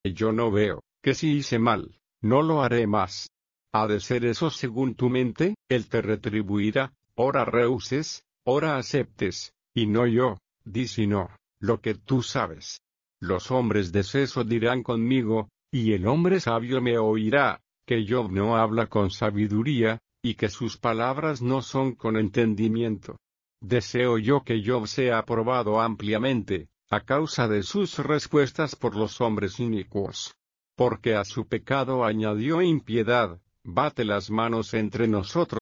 yo no veo, que si hice mal, no lo haré más. ¿Ha de ser eso según tu mente? Él te retribuirá, ora rehuses, ora aceptes, y no yo, di sino, lo que tú sabes. Los hombres de seso dirán conmigo, y el hombre sabio me oirá, que Job no habla con sabiduría, y que sus palabras no son con entendimiento. Deseo yo que Job sea aprobado ampliamente, a causa de sus respuestas por los hombres inicuos. Porque a su pecado añadió impiedad, bate las manos entre nosotros.